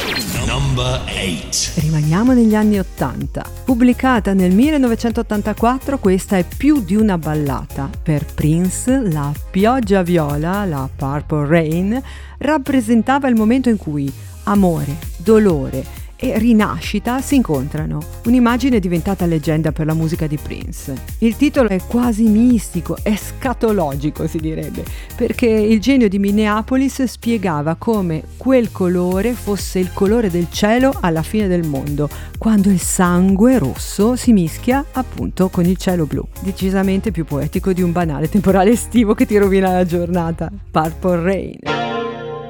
Number 8. Rimaniamo negli anni 80. Pubblicata nel 1984, questa è più di una ballata. Per Prince, la pioggia viola, la Purple Rain, rappresentava il momento in cui amore, dolore e rinascita si incontrano. Un'immagine diventata leggenda per la musica di Prince. Il titolo è quasi mistico, escatologico si direbbe, perché il genio di Minneapolis spiegava come quel colore fosse il colore del cielo alla fine del mondo, quando il sangue rosso si mischia appunto con il cielo blu. Decisamente più poetico di un banale temporale estivo che ti rovina la giornata. Purple Rain.